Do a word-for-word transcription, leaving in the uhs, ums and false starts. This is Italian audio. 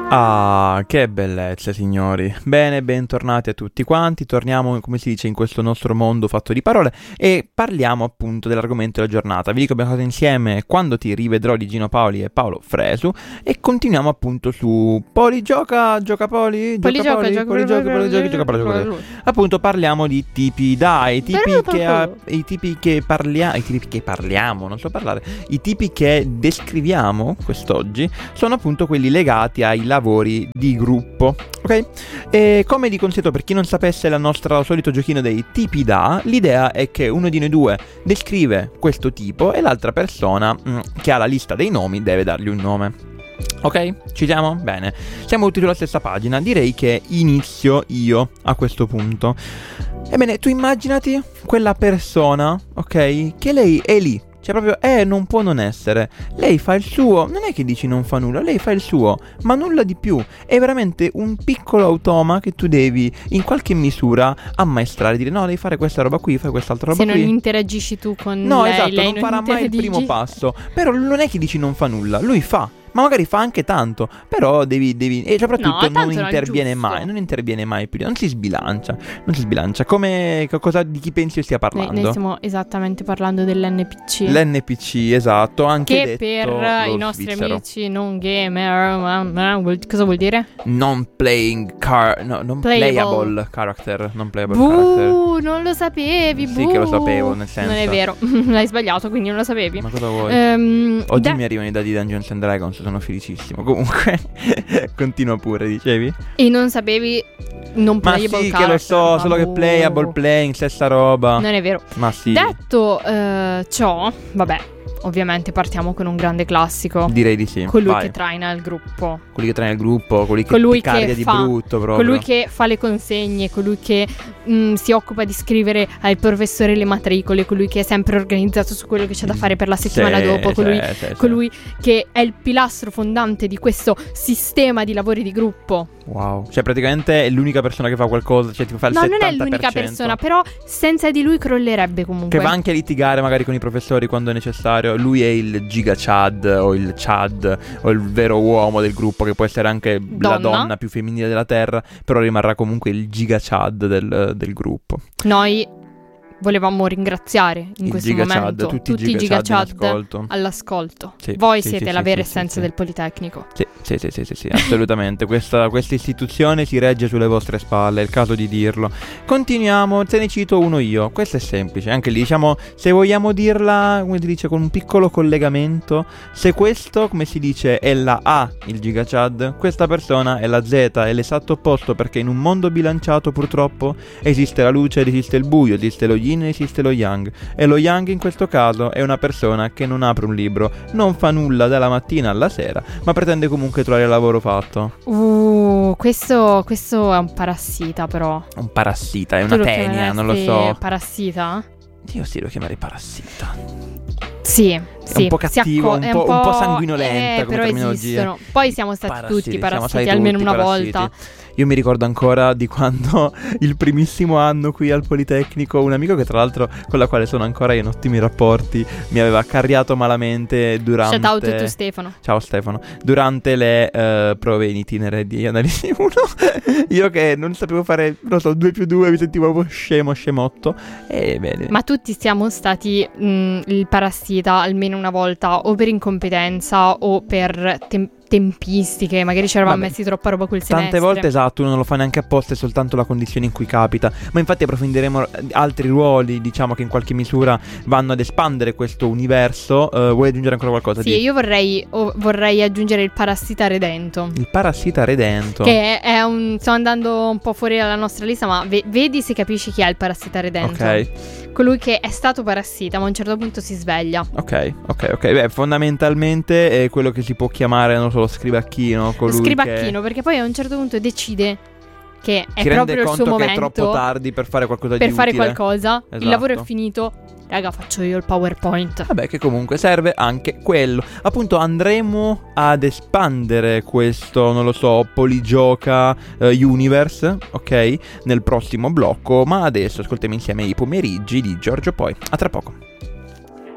Ah, che bellezza, signori. Bene, bentornati a tutti quanti. Torniamo, come si dice, in questo nostro mondo fatto di parole e parliamo appunto dell'argomento della giornata. Vi dico abbiamo fatto insieme Quando ti rivedrò di Gino Paoli e Paolo Fresu e continuiamo appunto su Poli gioca, gioca Poli, Poli gioca gioca, Poli, gioca, Poli gioca, Poli gioca, gioca Poli, gioca Poli. Appunto parliamo di tipi da, i tipi che ha, i tipi che parliamo, i tipi che parliamo, non so parlare, i tipi che descriviamo quest'oggi sono appunto quelli legati ai lavori di gruppo, ok? E come di consueto, per chi non sapesse il nostro solito giochino dei tipi da, l'idea è che uno di noi due descrive questo tipo e l'altra persona mh, che ha la lista dei nomi deve dargli un nome. Ok? Ci siamo? Bene. Siamo tutti sulla stessa pagina. Direi che inizio io a questo punto. Ebbene, tu immaginati quella persona, ok? Che lei è lì. Cioè proprio, eh, non può non essere. Lei fa il suo, non è che dici non fa nulla, lei fa il suo, ma nulla di più. È veramente un piccolo automa che tu devi in qualche misura ammaestrare, dire no, devi fare questa roba qui, fai quest'altra roba Se qui. Se non interagisci tu con no, lei, esatto, lei non non farà mai il primo passo. Però non è che dici non fa nulla, lui fa. Ma magari fa anche tanto, però devi, devi e soprattutto no, non interviene mai, non interviene mai più, non si sbilancia, non si sbilancia. Come, cosa, di chi pensi stia parlando? Noi, noi stiamo esattamente parlando dell'N P C. L'N P C, esatto, anche che detto per i nostri svizzero. amici non gamer, cosa vuol dire? Non playing car, no, non Playable. playable character, non playable Buh, character. non lo sapevi, Sì buh. che lo sapevo, nel senso. Non è vero, l'hai sbagliato, quindi non lo sapevi. Ma cosa vuoi? Um, Oggi da- mi arrivano i dadi di Dungeons and Dragons, sono felicissimo. Comunque, continua pure, dicevi? E non sapevi non Ma playable sì, character. che lo so, ma solo che buh. playable, playing, stessa roba. Non è vero. Ma sì, Detto eh, ciò, vabbè, ovviamente partiamo con un grande classico. direi di sì. Colui Vai. che traina il gruppo. Quelli che traina il gruppo, quelli che Colui ti carica che di fa- brutto proprio. Colui che fa le consegne, colui che mh, si occupa di scrivere al professore le matricole, colui che è sempre organizzato su quello che c'è da fare per la settimana Sì, dopo, sì, colui, sì, sì. colui che è il pilastro fondante di questo sistema di lavori di gruppo. Wow. Cioè praticamente è l'unica persona che fa qualcosa, cioè ti fa il No, settanta non per è l'unica cento. persona, però senza di lui crollerebbe comunque. Che va anche a litigare magari con i professori quando è necessario. Lui è il giga Chad o il Chad o il vero uomo del gruppo, che può essere anche la Donna. donna più femminile della terra, però rimarrà comunque il giga Chad del, del gruppo. Noi volevamo ringraziare in Il questo Giga momento Chad, tutti i Giga Giga Chad in Chad ascolto. all'ascolto. Sì, Voi sì, siete sì, la sì, vera sì, essenza sì. del Politecnico. Sì, sì, sì, sì, sì, sì, assolutamente. Questa, questa istituzione si regge sulle vostre spalle, è il caso di dirlo. Continuiamo, te ne cito uno io. Questo è semplice, anche lì diciamo, se vogliamo dirla, come si dice, con un piccolo collegamento. Se questo, come si dice, è la A, il Giga Chad, questa persona è la Z, è l'esatto opposto, perché in un mondo bilanciato purtroppo esiste la luce ed esiste il buio, esiste lo yin e esiste lo yang. E lo yang in questo caso è una persona che non apre un libro, non fa nulla dalla mattina alla sera, ma pretende comunque trovare il lavoro fatto. Uh, questo, questo è un parassita però. Un parassita, è Tu una lo tenia, non lo chiameresti so. parassita? Io sì, lo chiamerei parassita. Sì, sì, un po' si cattivo, acco- un è po'- un po' sanguinolenta eh, come però terminologia. esistono. Poi siamo stati Parassiti, tutti siamo parassiti stati almeno tutti una parassiti. volta. Io mi ricordo ancora di quando il primissimo anno qui al Politecnico, un amico che tra l'altro con la quale sono ancora in ottimi rapporti, mi aveva carriato malamente durante... Shout out to Stefano. Ciao Stefano. Durante le eh, prove in itinere di analisi uno, io che non sapevo fare, non so, due più due, mi sentivo proprio scemo, scemotto. E bene. Ma tutti siamo stati mh, il parassita almeno una volta, o per incompetenza o per tem- tempistiche, magari ci eravamo Vabbè, messi troppa roba quel semestre. Tante volte, esatto, uno non lo fa neanche apposta, è soltanto la condizione in cui capita. Ma infatti approfondiremo altri ruoli, diciamo, che in qualche misura vanno ad espandere questo universo. uh, Vuoi aggiungere ancora qualcosa? Sì, di... io vorrei, oh, vorrei aggiungere il parassita redento. Il parassita redento. Che è un... sto andando un po' fuori dalla nostra lista, ma ve- vedi se capisci chi è il parassita redento. Ok. Colui che è stato parassita, ma a un certo punto si sveglia. Ok, ok, ok. Beh, fondamentalmente è quello che si può chiamare, non so, lo scribacchino. Colui Lo scribacchino, che... perché poi a un certo punto decide che è si rende proprio il suo conto che momento è troppo tardi per fare qualcosa per di fare utile. qualcosa. Esatto. Il lavoro è finito. Raga, faccio io il PowerPoint. Vabbè, che comunque serve anche quello. Appunto, andremo ad espandere questo, non lo so, Poligioca uh, Universe, ok? Nel prossimo blocco. Ma adesso ascoltiamo insieme i pomeriggi di Giorgio Poi. A tra poco.